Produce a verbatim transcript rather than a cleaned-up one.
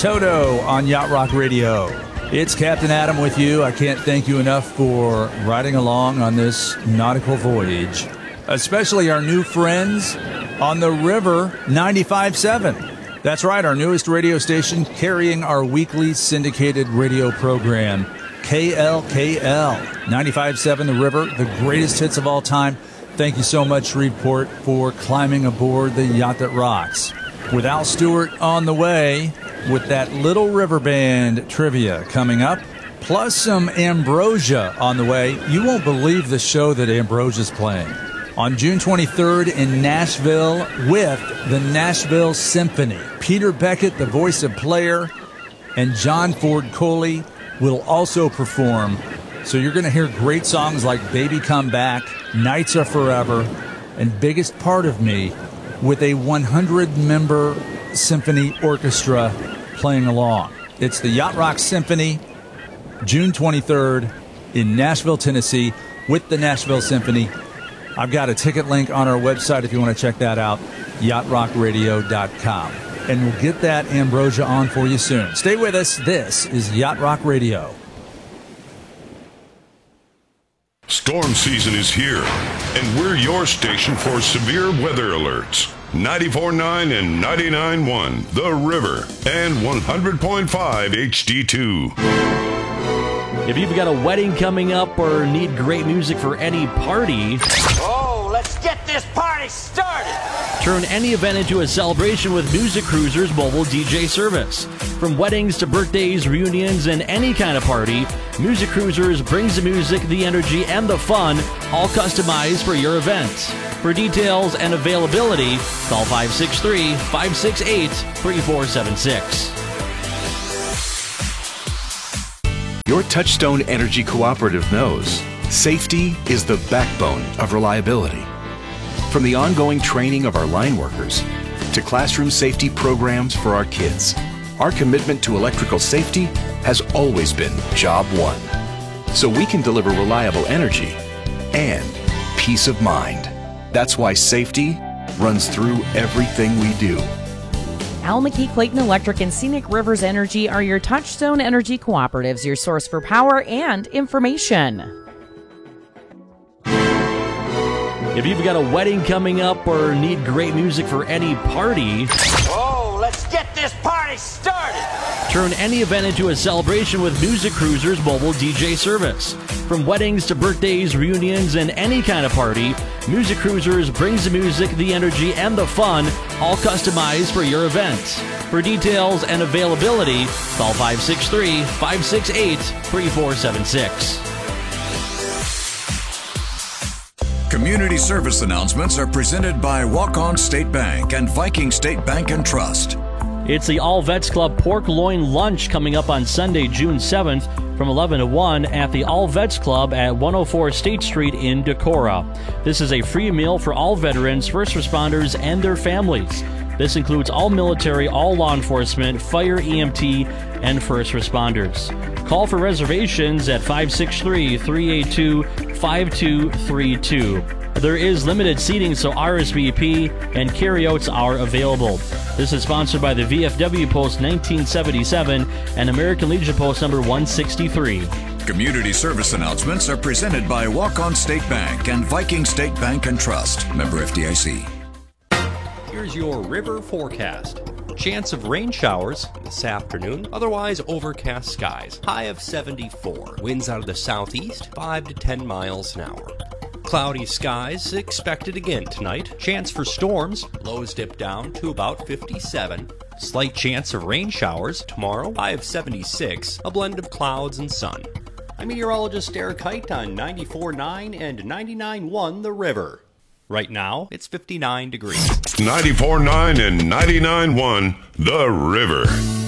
Toto on Yacht Rock Radio. It's Captain Adam with you. I can't thank you enough for riding along on this nautical voyage, especially our new friends on the River ninety-five point seven. That's right, our newest radio station carrying our weekly syndicated radio program, K L K L, ninety-five point seven The River, the greatest hits of all time. Thank you so much, Shreveport, for climbing aboard the yacht that rocks. With Al Stewart on the way, with that Little River Band trivia coming up, plus some Ambrosia on the way. You won't believe the show that Ambrosia's playing on June twenty-third in Nashville with the Nashville Symphony. Peter Beckett, the voice of Player, and John Ford Coley will also perform. So you're going to hear great songs like Baby Come Back, Nights Are Forever, and Biggest Part of Me with a one hundred member symphony orchestra playing along. It's the Yacht Rock Symphony, June twenty-third in Nashville, Tennessee with the Nashville Symphony. I've got a ticket link on our website if you want to check that out, yacht rock radio dot com. And we'll get that Ambrosia on for you soon. Stay with us. This is Yacht Rock Radio. Storm season is here, and we're your station for severe weather alerts. ninety-four point nine and ninety-nine point one, The River, and one hundred point five H D two. If you've got a wedding coming up or need great music for any party, oh, let's get this party started! Turn any event into a celebration with Music Cruisers mobile D J service. From weddings to birthdays, reunions, and any kind of party, Music Cruisers brings the music, the energy, and the fun, all customized for your event. For details and availability, call five six three, five six eight, three four seven six. Your Touchstone Energy Cooperative knows safety is the backbone of reliability. From the ongoing training of our line workers to classroom safety programs for our kids, our commitment to electrical safety has always been job one. So we can deliver reliable energy and peace of mind. That's why safety runs through everything we do. Al McKee Clayton Electric and Scenic Rivers Energy are your Touchstone Energy Cooperatives, your source for power and information. If you've got a wedding coming up or need great music for any party, oh, let's get this party started! Turn any event into a celebration with Music Cruisers mobile D J service. From weddings to birthdays, reunions, and any kind of party, Music Cruisers brings the music, the energy, and the fun, all customized for your event. For details and availability, call five six three, five six eight, three four seven six. Community service announcements are presented by Walk-On State Bank and Viking State Bank and Trust. It's the All Vets Club Pork Loin Lunch coming up on Sunday, June seventh from eleven to one at the All Vets Club at one oh four State Street in Decorah. This is a free meal for all veterans, first responders, and their families. This includes all military, all law enforcement, fire, E M T, and first responders. Call for reservations at five six three, three eight two, five two three two. There is limited seating, so R S V P and carryouts are available. This is sponsored by the V F W Post nineteen seventy-seven and American Legion Post number one sixty-three. Community service announcements are presented by Walk-On State Bank and Viking State Bank and Trust. Member F D I C. Here's your river forecast. Chance of rain showers this afternoon, otherwise overcast skies. High of seventy-four. Winds out of the southeast, five to ten miles an hour. Cloudy skies expected again tonight. Chance for storms, lows dip down to about fifty-seven. Slight chance of rain showers tomorrow, high of seventy-six, a blend of clouds and sun. I'm meteorologist Eric Height on ninety-four point nine and ninety-nine point one The River. Right now, it's fifty-nine degrees. ninety-four point nine and ninety-nine point one, The River.